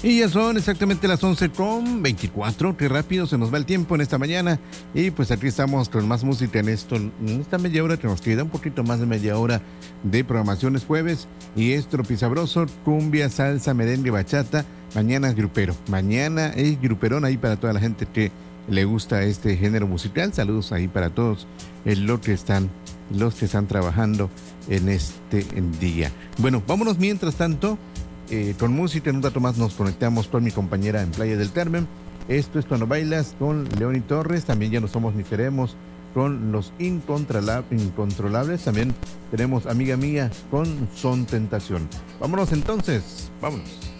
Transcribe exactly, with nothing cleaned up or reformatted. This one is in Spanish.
Y ya son exactamente las once con veinticuatro. Qué rápido se nos va el tiempo en esta mañana. Y pues aquí estamos con más música en esto, en esta media hora que nos queda, un poquito más de media hora de programaciones jueves. Y es tropizabroso, cumbia, salsa, merengue, bachata. Mañana es grupero. Mañana es gruperón ahí para toda la gente que le gusta este género musical. Saludos ahí para todos eh, los que están, los que están trabajando en este día. Bueno, vámonos mientras tanto. Eh, con música, en un rato más nos conectamos con mi compañera en Playa del Carmen. Esto es Cuando Bailas con Leoni Torres. También ya no somos ni seremos con los incontrolables. También tenemos Amiga Mía con Son Tentación. Vámonos entonces, vámonos.